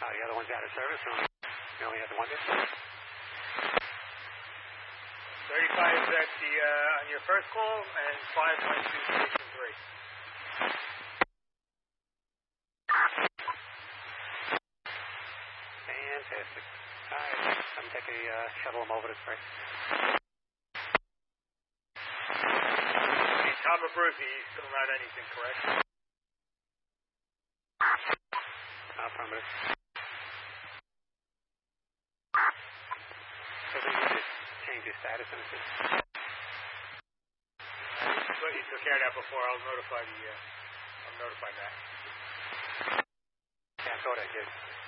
The other one's out of service. You only have the one there? 35 is at the, on your first call, and 5 went to station 3. Fantastic. All right, I'm take a shuttle them over to first. Tom Abruzzi, he's still not anything, correct? Affirmative. So they need to change his status and it's But he took care of that before. I'll notify Matt. Yeah, I thought I did.